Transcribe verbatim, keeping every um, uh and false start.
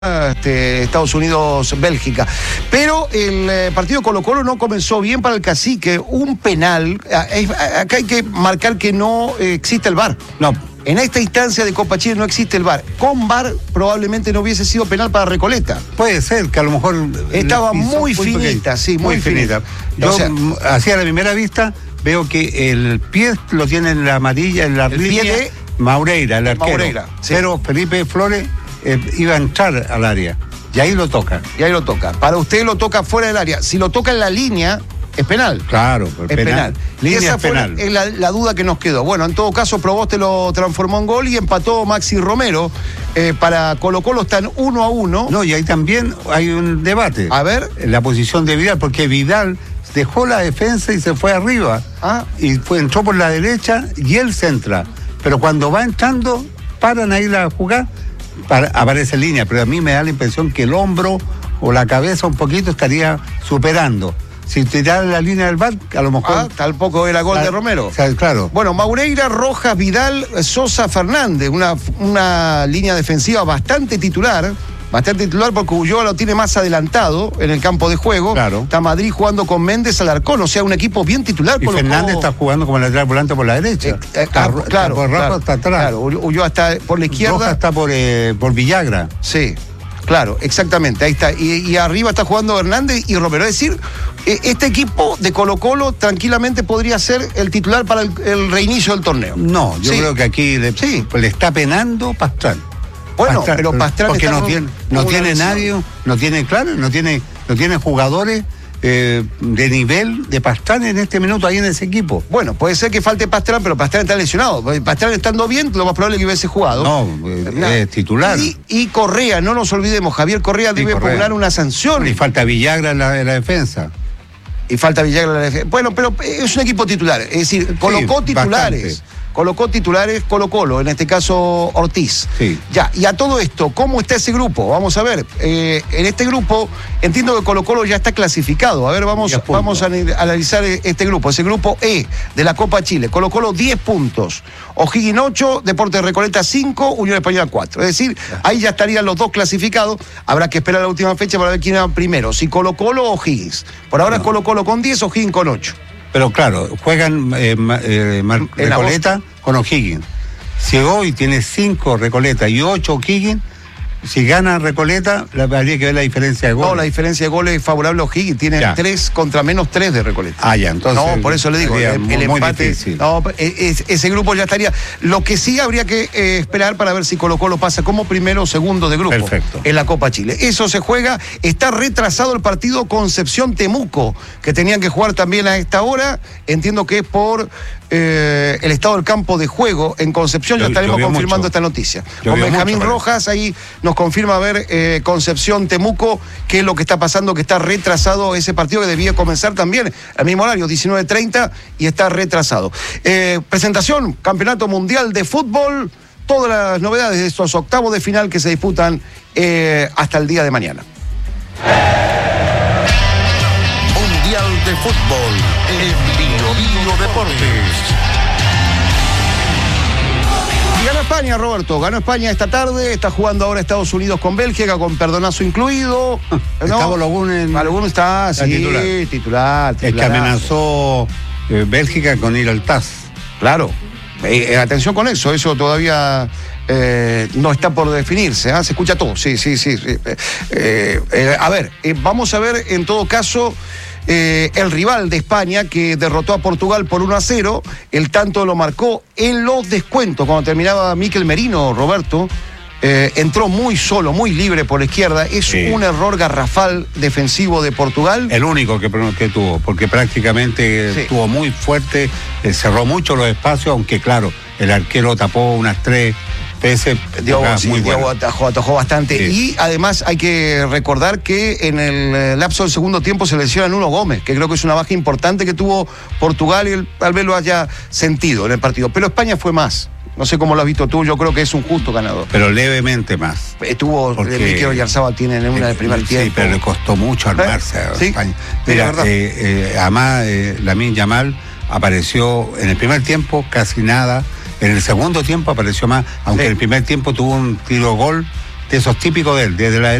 Este, Estados Unidos, Bélgica. Pero el eh, partido Colo-Colo no comenzó bien para el Cacique. Un penal. Eh, acá hay que marcar que no eh, existe el V A R. No. En esta instancia de Copa Chile no existe el V A R. Con V A R probablemente no hubiese sido penal para Recoleta. Puede ser que a lo mejor estaba muy finita, sí, muy, muy finita. finita. Yo, o sea, hacia la primera vista, veo que el pie lo tiene en la amarilla, en la el línea pie de Maureira, el arquero. Maureira, sí. Pero Felipe Flores eh, iba a entrar al área. Y ahí lo toca. Y ahí lo toca. Para usted lo toca fuera del área. Si lo toca en la línea, es penal. Claro, es penal. penal. Línea y esa es fue penal. La, es la, la duda que nos quedó. Bueno, en todo caso, Proboste lo transformó en gol y empató Maxi Romero. Eh, para Colo-Colo están uno a uno. No, y ahí también hay un debate. A ver. En la posición de Vidal, porque Vidal dejó la defensa y se fue arriba. Ah. Y fue, entró por la derecha y él centra. Pero cuando va entrando, paran ahí la jugada, para, aparece en línea. Pero a mí me da la impresión que el hombro o la cabeza un poquito estaría superando. Si tirara la línea del V A R, a lo mejor... Ah, tal poco era gol la, de Romero. O sea, claro. Bueno, Maureira, Rojas, Vidal, Sosa, Fernández. Una, una línea defensiva bastante titular. Bastante titular porque Ulloa lo tiene más adelantado en el campo de juego. Claro. Está Madrid jugando con Méndez Alarcón, o sea, un equipo bien titular. Y Colo-Colo. Fernández está jugando como lateral volante por la derecha. Eh, eh, está, ah, claro, está por claro, está atrás. Claro, Ulloa está por la izquierda. Rojas está por, eh, por Villagra. Sí. Claro, exactamente, ahí está. Y, y arriba está jugando Hernández y Romero. Es decir, este equipo de Colo-Colo tranquilamente podría ser el titular para el, el reinicio del torneo. No, yo sí. creo que aquí le, sí. le está penando Pastrana. Bueno, Pastrana, pero Pastrana porque está no tiene, no tiene nadie, no tiene, claro, no tiene, no tiene jugadores eh, de nivel de Pastrana en este minuto ahí en ese equipo. Bueno, puede ser que falte Pastrana, pero Pastrana está lesionado. Pastrana estando bien, lo más probable es que hubiese jugado. No, eh, es titular. Y, y Correa, no nos olvidemos, Javier Correa debe Correa. pugnar una sanción. Y falta Villagra en la, en la defensa. Y falta Villagra en la defensa. Bueno, pero es un equipo titular. Es decir, colocó sí, titulares. Bastante. Colocó titulares Colo-Colo, en este caso Ortiz. Sí. Ya, y a todo esto, ¿cómo está ese grupo? Vamos a ver. Eh, en este grupo, entiendo que Colo-Colo ya está clasificado. A ver, vamos, vamos a analizar este grupo. Ese grupo E de la Copa Chile. Colo-Colo diez puntos. O'Higgins ocho, Deportes Recoleta cinco, Unión Española cuatro. Es decir, ahí ya estarían los dos clasificados. Habrá que esperar la última fecha para ver quién era primero. Si Colo-Colo o O'Higgins. Por ahora es no. Colo-Colo con diez, O'Higgins con ocho. Pero claro, juegan eh, eh, Recoleta con O'Higgins. Si hoy tiene cinco Recoleta y ocho O'Higgins, si gana Recoleta, habría que ver la diferencia de goles. No, la diferencia de goles es favorable a O'Higgins. Tiene ya. tres contra menos tres de Recoleta. Ah, ya, entonces. No, por eso le digo, el, muy, el empate. Difícil. No, es, ese grupo ya estaría. Lo que sí habría que eh, esperar para ver si Colo-Colo pasa como primero o segundo de grupo. Perfecto. En la Copa Chile. Eso se juega. Está retrasado el partido Concepción-Temuco, que tenían que jugar también a esta hora. Entiendo que es por eh, el estado del campo de juego en Concepción. Ya estaremos confirmando mucho. esta noticia. Yo Con Benjamín mucho, Rojas, ahí nos confirma a ver eh, Concepción-Temuco, qué es lo que está pasando, que está retrasado ese partido que debía comenzar también al mismo horario, diecinueve treinta, y está retrasado. Eh, presentación, Campeonato Mundial de Fútbol, todas las novedades de estos octavos de final que se disputan eh, hasta el día de mañana. Mundial de Fútbol en Bio Bio Deportes. Y ganó España, Roberto. Ganó España esta tarde. Está jugando ahora Estados Unidos con Bélgica, con perdonazo incluido. ¿No? Está Balogun en... Balogun está, sí, titular. Titular, titular. El que amenazó eh, Bélgica con ir al T A S. Claro. Eh, eh, atención con eso. Eso todavía eh, no está por definirse. ¿eh? Se escucha todo. Sí, sí, sí. sí. Eh, eh, a ver, eh, vamos a ver en todo caso... Eh, el rival de España que derrotó a Portugal por uno a cero, el tanto lo marcó en los descuentos cuando terminaba Mikel Merino, Roberto. Eh, entró muy solo, muy libre por la izquierda. Es sí. un error garrafal defensivo de Portugal. El único que, que tuvo, porque prácticamente sí. estuvo muy fuerte, eh, cerró mucho los espacios, aunque claro, el arquero tapó unas tres veces. Diego, sí, muy Diego atajó, atajó bastante. Sí. Y además hay que recordar que en el lapso del segundo tiempo se lesiona Nuno Gómez, que creo que es una baja importante que tuvo Portugal y él, tal vez lo haya sentido en el partido. Pero España fue más. No sé cómo lo has visto tú, yo creo que es un justo ganador. Pero levemente más. Estuvo, Mikel Oyarzabal tiene en una del primer tiempo. Sí, pero le costó mucho armarse ¿Eh? a ¿Sí? España. Mira, eh, eh, además, eh, Lamine Yamal apareció en el primer tiempo casi nada. En el segundo tiempo apareció más, aunque sí. en el primer tiempo tuvo un tiro gol de esos típicos de él, desde la